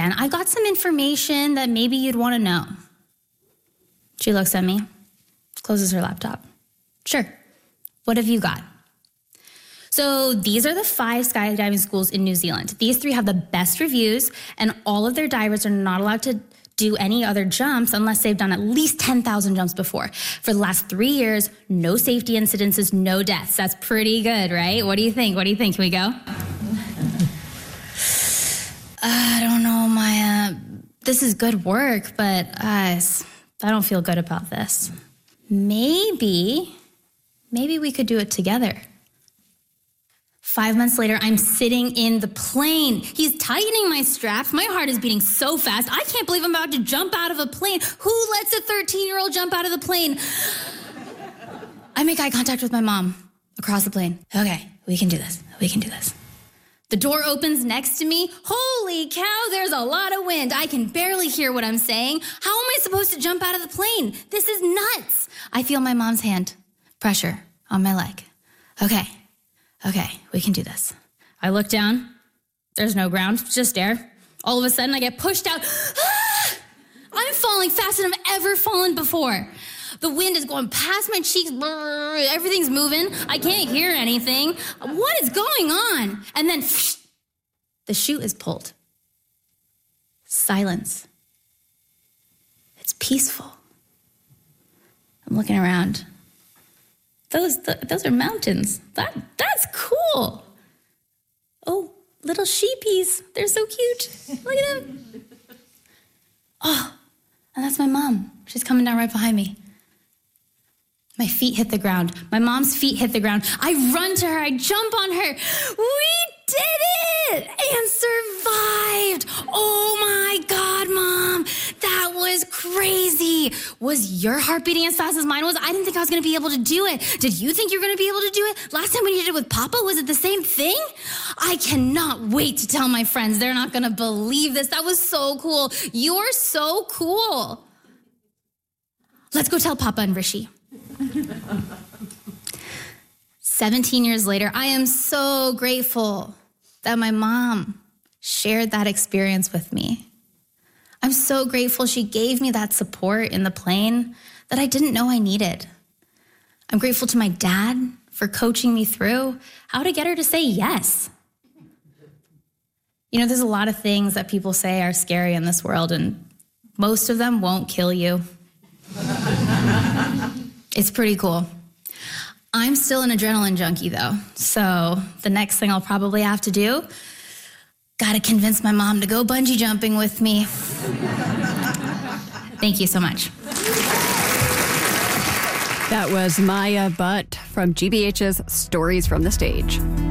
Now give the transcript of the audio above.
again. I've got some information that maybe you'd want to know. She looks at me, closes her laptop. Sure. What have you got? So these are the 5 skydiving schools in New Zealand. These 3 have the best reviews, and all of their divers are not allowed to do any other jumps unless they've done at least 10,000 jumps before. For the last 3 years, no safety incidences, no deaths. That's pretty good, right? What do you think? Can we go? I don't know, Maya. This is good work, but I don't feel good about this. Maybe we could do it together. 5 months later, I'm sitting in the plane. He's tightening my straps. My heart is beating so fast. I can't believe I'm about to jump out of a plane. Who lets a 13-year-old jump out of the plane? I make eye contact with my mom across the plane. Okay, we can do this. The door opens next to me. Holy cow, there's a lot of wind. I can barely hear what I'm saying. How am I supposed to jump out of the plane? This is nuts. I feel my mom's hand. Pressure on my leg. Okay, we can do this. I look down. There's no ground, just air. All of a sudden, I get pushed out. I'm falling faster than I've ever fallen before. The wind is going past my cheeks. Everything's moving. I can't hear anything. What is going on? And then the chute is pulled. Silence. It's peaceful. I'm looking around. Those are mountains. That's cool. Oh, little sheepies. They're so cute. Look at them. Oh, and that's my mom. She's coming down right behind me. My feet hit the ground. My mom's feet hit the ground. I run to her. I jump on her. We did it and survived. Oh my God, Mom. That was crazy. Was your heart beating as fast as mine was? I didn't think I was going to be able to do it. Did you think you were going to be able to do it? Last time when you did it with Papa, was it the same thing? I cannot wait to tell my friends. They're not going to believe this. That was so cool. You're so cool. Let's go tell Papa and Rishi. 17 years later, I am so grateful that my mom shared that experience with me. I'm so grateful she gave me that support in the plane that I didn't know I needed. I'm grateful to my dad for coaching me through how to get her to say yes. You know, there's a lot of things that people say are scary in this world, and most of them won't kill you. It's pretty cool. I'm still an adrenaline junkie, though. So the next thing I'll probably have to do, gotta convince my mom to go bungee jumping with me. Thank you so much. That was Maya Butt from GBH's Stories from the Stage.